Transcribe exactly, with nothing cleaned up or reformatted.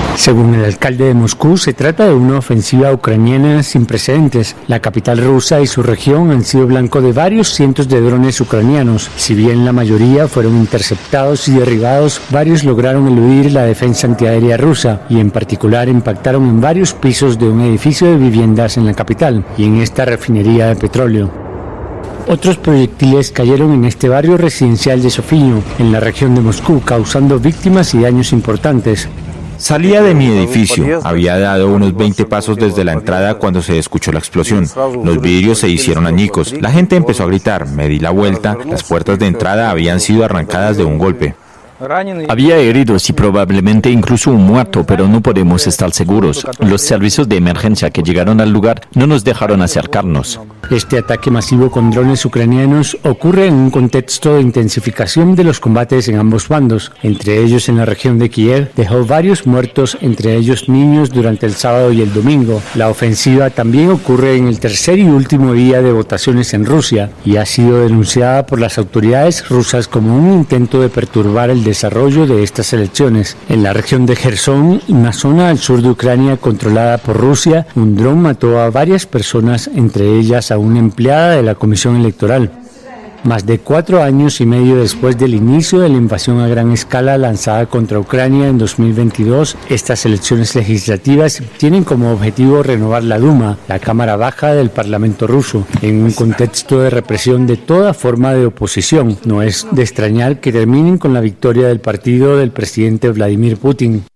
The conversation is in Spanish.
Según el alcalde de Moscú, se trata de una ofensiva ucraniana sin precedentes. La capital rusa y su región han sido blanco de varios cientos de drones ucranianos. Si bien la mayoría fueron interceptados y derribados, varios lograron eludir la defensa antiaérea rusa y en particular impactaron en varios pisos de un edificio de viviendas en la capital y en esta refinería de petróleo. Otros proyectiles cayeron en este barrio residencial de Sofinio, en la región de Moscú, causando víctimas y daños importantes. Salía de mi edificio, había dado unos veinte pasos desde la entrada cuando se escuchó la explosión. Los vidrios se hicieron añicos, la gente empezó a gritar, me di la vuelta, las puertas de entrada habían sido arrancadas de un golpe. Había heridos y probablemente incluso un muerto, pero no podemos estar seguros. Los servicios de emergencia que llegaron al lugar no nos dejaron acercarnos. Este ataque masivo con drones ucranianos ocurre en un contexto de intensificación de los combates en ambos bandos. Entre ellos, en la región de Kiev, dejó varios muertos, entre ellos niños, durante el sábado y el domingo. La ofensiva también ocurre en el tercer y último día de votaciones en Rusia y ha sido denunciada por las autoridades rusas como un intento de perturbar el desarrollo de estas elecciones. En la región de Jersón, una zona al sur de Ucrania controlada por Rusia, un dron mató a varias personas, entre ellas a una empleada de la Comisión Electoral. Más de cuatro años y medio después del inicio de la invasión a gran escala lanzada contra Ucrania en dos mil veintidós, estas elecciones legislativas tienen como objetivo renovar la Duma, la Cámara Baja del Parlamento ruso, en un contexto de represión de toda forma de oposición. No es de extrañar que terminen con la victoria del partido del presidente Vladimir Putin.